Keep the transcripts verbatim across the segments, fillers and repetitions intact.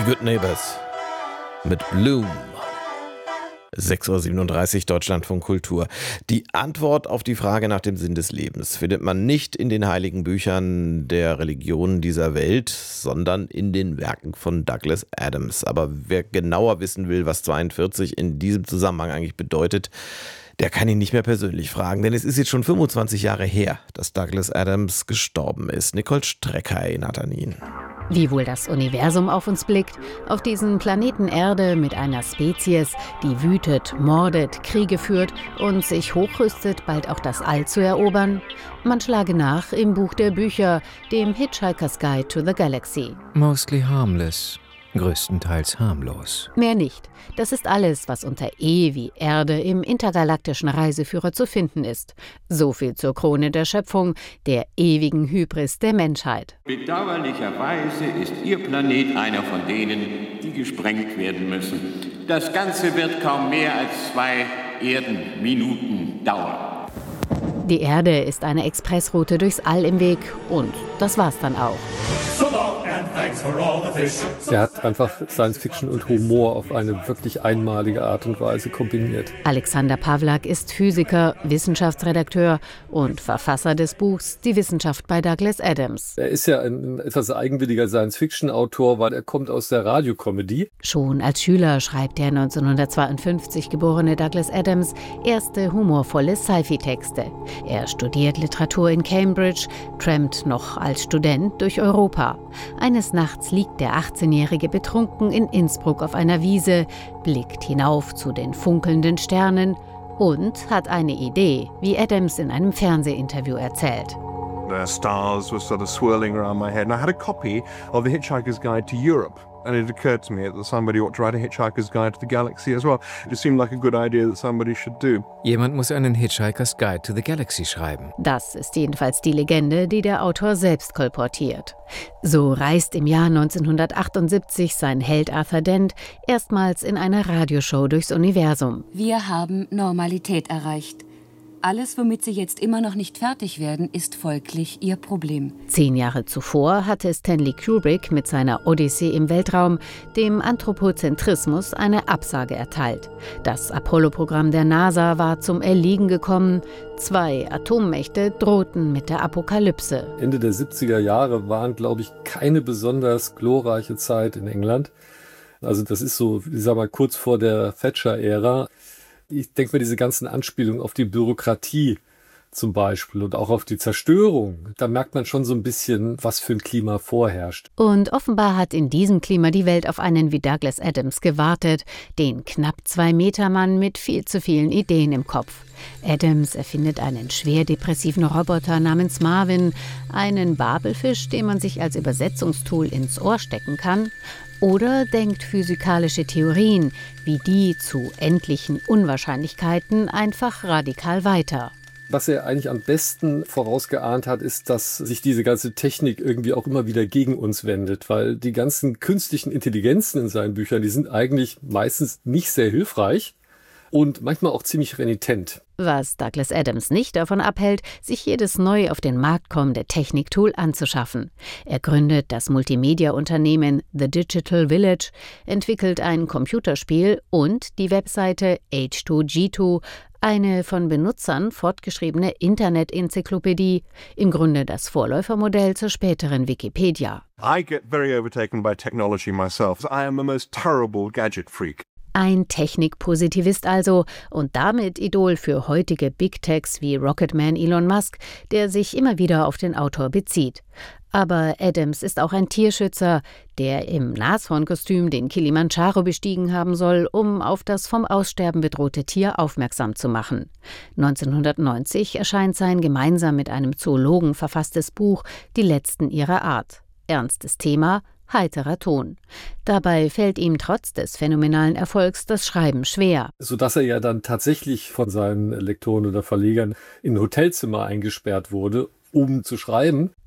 Good Neighbors mit Bloom. sechs Uhr siebenunddreißig, Deutschlandfunk Kultur. Die Antwort auf die Frage nach dem Sinn des Lebens findet man nicht in den heiligen Büchern der Religionen dieser Welt, sondern in den Werken von Douglas Adams. Aber wer genauer wissen will, was zweiundvierzig in diesem Zusammenhang eigentlich bedeutet, der kann ihn nicht mehr persönlich fragen, denn es ist jetzt schon fünfundzwanzig Jahre her, dass Douglas Adams gestorben ist. Nicole Strecker erinnert an ihn. Wie wohl das Universum auf uns blickt, auf diesen Planeten Erde mit einer Spezies, die wütet, mordet, Kriege führt und sich hochrüstet, bald auch das All zu erobern? Man schlage nach im Buch der Bücher, dem Hitchhiker's Guide to the Galaxy. Mostly harmless. Größtenteils harmlos. Mehr nicht. Das ist alles, was unter E wie Erde im intergalaktischen Reiseführer zu finden ist. So viel zur Krone der Schöpfung, der ewigen Hybris der Menschheit. Bedauerlicherweise ist Ihr Planet einer von denen, die gesprengt werden müssen. Das Ganze wird kaum mehr als zwei Erdenminuten dauern. Die Erde ist eine Expressroute durchs All im Weg und das war's dann auch. Er hat einfach Science-Fiction und Humor auf eine wirklich einmalige Art und Weise kombiniert. Alexander Pawlak ist Physiker, Wissenschaftsredakteur und Verfasser des Buchs Die Wissenschaft bei Douglas Adams. Er ist ja ein etwas eigenwilliger Science-Fiction-Autor, weil er kommt aus der Radiokomödie. Schon als Schüler schreibt der neunzehnhundertzweiundfünfzig geborene Douglas Adams erste humorvolle Sci-Fi-Texte. Er studiert Literatur in Cambridge, trampt noch als Student durch Europa. Eines Nachts liegt der achtzehnjährige betrunken in Innsbruck auf einer Wiese, blickt hinauf zu den funkelnden Sternen und hat eine Idee, wie Adams in einem Fernsehinterview erzählt. The stars were sort of swirling around my head and I had a copy of The Hitchhiker's Guide to Europe. And it occurred to me that somebody ought to write a Hitchhiker's Guide to the Galaxy as well. It seemed like a good idea that somebody should do. Jemand muss einen Hitchhiker's Guide to the Galaxy schreiben. Das ist jedenfalls die Legende, die der Autor selbst kolportiert. So reist im Jahr neunzehnhundertachtundsiebzig sein Held Arthur Dent erstmals in einer Radioshow durchs Universum. Wir haben Normalität erreicht. Alles, womit Sie jetzt immer noch nicht fertig werden, ist folglich Ihr Problem. Zehn Jahre zuvor hatte Stanley Kubrick mit seiner Odyssee im Weltraum dem Anthropozentrismus eine Absage erteilt. Das Apollo-Programm der NASA war zum Erliegen gekommen. Zwei Atommächte drohten mit der Apokalypse. Ende der siebziger Jahre waren, glaube ich, keine besonders glorreiche Zeit in England. Also das ist so, ich sag mal, kurz vor der Thatcher-Ära. Ich denke mir, diese ganzen Anspielungen auf die Bürokratie zum Beispiel und auch auf die Zerstörung, da merkt man schon so ein bisschen, was für ein Klima vorherrscht. Und offenbar hat in diesem Klima die Welt auf einen wie Douglas Adams gewartet, den knapp zwei Meter Mann mit viel zu vielen Ideen im Kopf. Adams erfindet einen schwer depressiven Roboter namens Marvin, einen Babelfisch, den man sich als Übersetzungstool ins Ohr stecken kann, oder denkt physikalische Theorien wie die zu endlichen Unwahrscheinlichkeiten einfach radikal weiter. Was er eigentlich am besten vorausgeahnt hat, ist, dass sich diese ganze Technik irgendwie auch immer wieder gegen uns wendet, weil die ganzen künstlichen Intelligenzen in seinen Büchern, die sind eigentlich meistens nicht sehr hilfreich und manchmal auch ziemlich renitent. Was Douglas Adams nicht davon abhält, sich jedes neu auf den Markt kommende Techniktool anzuschaffen. Er gründet das Multimedia-Unternehmen The Digital Village, entwickelt ein Computerspiel und die Webseite H zwei G zwei, eine von Benutzern fortgeschriebene Internet-Enzyklopädie, im Grunde das Vorläufermodell zur späteren Wikipedia. I get very overtaken by technology myself. I am a most terrible gadget freak. Ein Technikpositivist also und damit Idol für heutige Big Techs wie Rocketman Elon Musk, der sich immer wieder auf den Autor bezieht. Aber Adams ist auch ein Tierschützer, der im Nashornkostüm den Kilimanjaro bestiegen haben soll, um auf das vom Aussterben bedrohte Tier aufmerksam zu machen. neunzehnhundertneunzig erscheint sein gemeinsam mit einem Zoologen verfasstes Buch Die letzten ihrer Art. Ernstes Thema, heiterer Ton. Dabei fällt ihm trotz des phänomenalen Erfolgs das Schreiben schwer. Sodass er ja dann tatsächlich von seinen Lektoren oder Verlegern in ein Hotelzimmer eingesperrt wurde, um zu schreiben.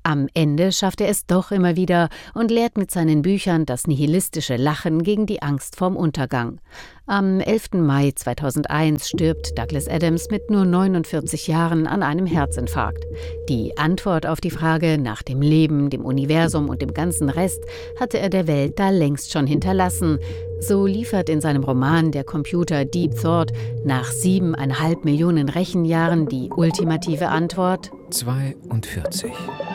Am Ende schafft er es doch immer wieder und lehrt mit seinen Büchern das nihilistische Lachen gegen die Angst vorm Untergang. Am elften Mai zweitausendeins stirbt Douglas Adams mit nur neunundvierzig Jahren an einem Herzinfarkt. Die Antwort auf die Frage nach dem Leben, dem Universum und dem ganzen Rest hatte er der Welt da längst schon hinterlassen. So liefert in seinem Roman der Computer Deep Thought nach siebeneinhalb Millionen Rechenjahren die ultimative Antwort: zweiundvierzig.